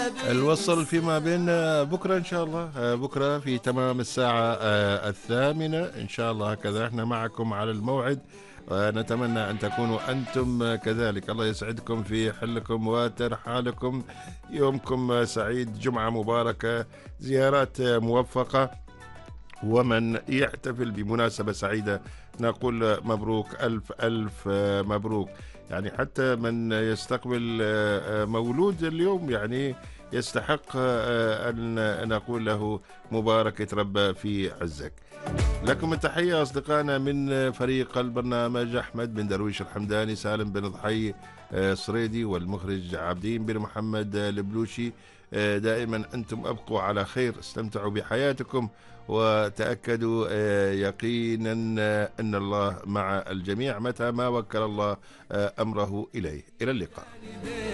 الوصل فيما بين بكرة إن شاء الله، بكرة في تمام الساعة 8 إن شاء الله، هكذا احنا معكم على الموعد، ونتمنى أن تكونوا أنتم كذلك. الله يسعدكم في حلكم وترحالكم، يومكم سعيد، جمعة مباركة، زيارات موفقة، ومن يحتفل بمناسبة سعيدة نقول مبروك، ألف ألف مبروك. يعني حتى من يستقبل مولود اليوم يعني يستحق أن نقول له مبارك يتربى في عزك. لكم التحية أصدقائنا من فريق البرنامج، أحمد بن درويش الحمداني، سالم بن ضحي صريدي، والمخرج عابدين بن محمد البلوشي. دائما أنتم أبقوا على خير، استمتعوا بحياتكم، وتأكدوا يقينا أن الله مع الجميع متى ما وكل الله أمره إليه. إلى اللقاء.